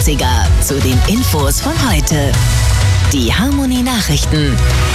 Klassiker zu den Infos von heute. Die Harmony Nachrichten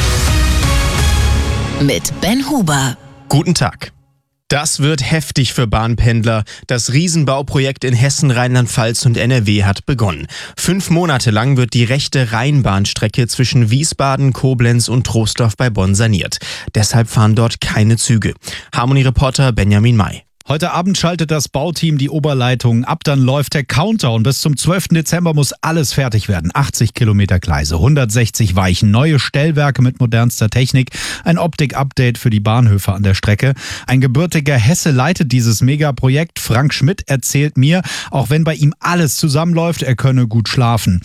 mit Ben Huber. Guten Tag. Das wird heftig für Bahnpendler. Das Riesenbauprojekt in Hessen, Rheinland-Pfalz und NRW hat begonnen. 5 Monate lang wird die rechte Rheinbahnstrecke zwischen Wiesbaden, Koblenz und Troisdorf bei Bonn saniert. Deshalb fahren dort keine Züge. Harmony-Reporter Benjamin May. Heute Abend schaltet das Bauteam die Oberleitung ab, dann läuft der Countdown. Bis zum 12. Dezember muss alles fertig werden. 80 Kilometer Gleise, 160 Weichen, neue Stellwerke mit modernster Technik, ein Optik-Update für die Bahnhöfe an der Strecke. Ein gebürtiger Hesse leitet dieses Megaprojekt. Frank Schmidt erzählt mir, auch wenn bei ihm alles zusammenläuft, er könne gut schlafen.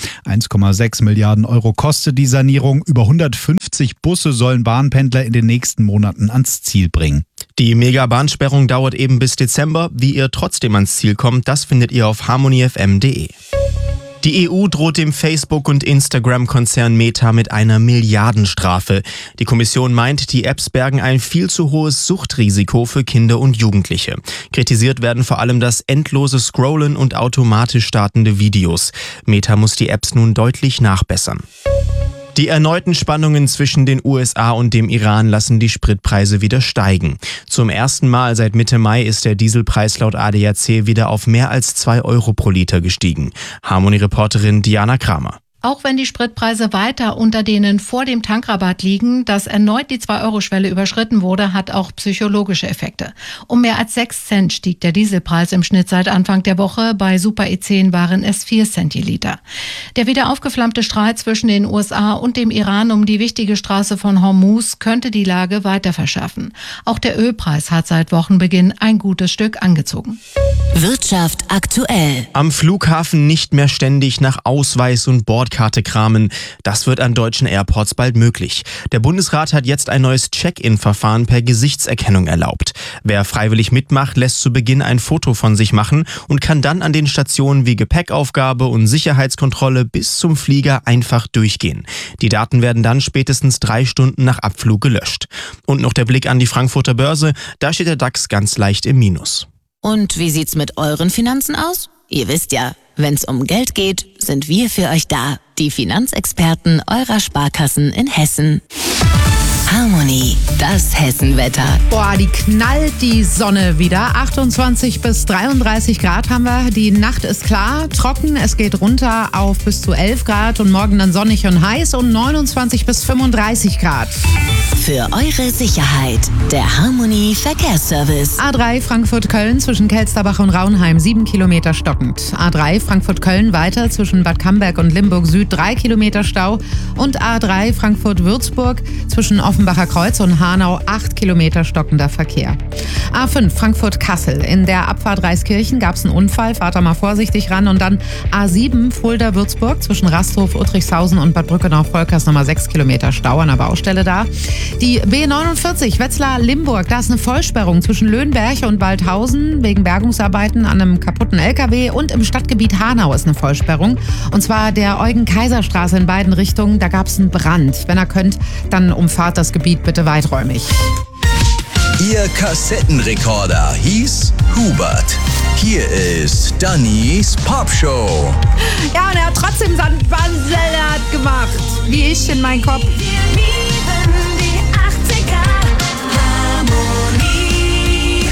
1,6 Milliarden Euro kostet die Sanierung. Über 150 Busse sollen Bahnpendler in den nächsten Monaten ans Ziel bringen. Die Mega-Bahnsperrung dauert eben bis Dezember. Wie ihr trotzdem ans Ziel kommt, das findet ihr auf harmonyfm.de. Die EU droht dem Facebook- und Instagram-Konzern Meta mit einer Milliardenstrafe. Die Kommission meint, die Apps bergen ein viel zu hohes Suchtrisiko für Kinder und Jugendliche. Kritisiert werden vor allem das endlose Scrollen und automatisch startende Videos. Meta muss die Apps nun deutlich nachbessern. Die erneuten Spannungen zwischen den USA und dem Iran lassen die Spritpreise wieder steigen. Zum ersten Mal seit Mitte Mai ist der Dieselpreis laut ADAC wieder auf mehr als 2 Euro pro Liter gestiegen. Harmony-Reporterin Diana Kramer. Auch wenn die Spritpreise weiter unter denen vor dem Tankrabatt liegen, dass erneut die 2-Euro-Schwelle überschritten wurde, hat auch psychologische Effekte. Um mehr als 6 Cent stieg der Dieselpreis im Schnitt seit Anfang der Woche. Bei Super E10 waren es 4 Cent je Liter. Der wieder aufgeflammte Streit zwischen den USA und dem Iran um die wichtige Straße von Hormuz könnte die Lage weiter verschärfen. Auch der Ölpreis hat seit Wochenbeginn ein gutes Stück angezogen. Wirtschaft aktuell. Am Flughafen nicht mehr ständig nach Ausweis und Bordkarte kramen. Das wird an deutschen Airports bald möglich. Der Bundesrat hat jetzt ein neues Check-in-Verfahren per Gesichtserkennung erlaubt. Wer freiwillig mitmacht, lässt zu Beginn ein Foto von sich machen und kann dann an den Stationen wie Gepäckaufgabe und Sicherheitskontrolle bis zum Flieger einfach durchgehen. Die Daten werden dann spätestens 3 Stunden nach Abflug gelöscht. Und noch der Blick an die Frankfurter Börse. Da steht der DAX ganz leicht im Minus. Und wie sieht's mit euren Finanzen aus? Ihr wisst ja, wenn's um Geld geht, sind wir für euch da. Die Finanzexperten eurer Sparkassen in Hessen. Harmony, das Hessenwetter. Boah, die knallt die Sonne wieder. 28 bis 33 Grad haben wir. Die Nacht ist klar, trocken. Es geht runter auf bis zu 11 Grad und morgen dann sonnig und heiß und 29 bis 35 Grad. Für eure Sicherheit, der Harmony Verkehrsservice. A3 Frankfurt-Köln zwischen Kelsterbach und Raunheim 7 Kilometer stockend. A3 Frankfurt-Köln weiter zwischen Bad Camberg und Limburg Süd 3 Kilometer Stau. Und A3 Frankfurt-Würzburg zwischen Offenbacher Kreuz und Hanau 8 Kilometer stockender Verkehr. A5 Frankfurt-Kassel. In der Abfahrt Reiskirchen gab es einen Unfall. Fahrt da mal vorsichtig ran. Und dann A7 Fulda-Würzburg zwischen Rasthof, Uttrichshausen und Bad Brückenau-Volkers nochmal 6 Kilometer Stau an der Baustelle da. Die B49 Wetzlar-Limburg. Da ist eine Vollsperrung zwischen Löhnberg und Waldhausen wegen Bergungsarbeiten an einem kaputten LKW. Und im Stadtgebiet Hanau ist eine Vollsperrung. Und zwar der Eugen-Kaiser-Straße in beiden Richtungen. Da gab es einen Brand. Wenn ihr könnt, dann umfahrt das Gebiet bitte weiträumig. Ihr Kassettenrekorder hieß Hubert. Hier ist Dannys Popshow. Ja, und er hat trotzdem Sandballsalat gemacht. Wie ich in meinen Kopf. Wir lieben die 80er Harmony.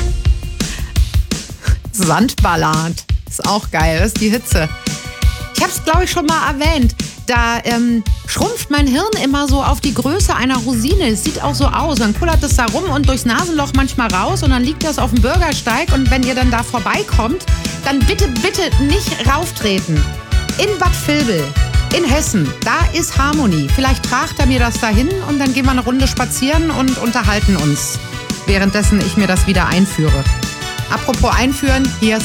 Sandballad. Ist auch geil, das ist die Hitze. Ich habe es, glaube ich, schon mal erwähnt. Da schrumpft mein Hirn immer so auf die Größe einer Rosine. Es sieht auch so aus. Dann kullert es da rum und durchs Nasenloch manchmal raus und dann liegt das auf dem Bürgersteig. Und wenn ihr dann da vorbeikommt, dann bitte, bitte nicht rauftreten. In Bad Vilbel, in Hessen, da ist Harmony. Vielleicht tragt er mir das dahin und dann gehen wir eine Runde spazieren und unterhalten uns. Währenddessen ich mir das wieder einführe. Apropos einführen, hier ist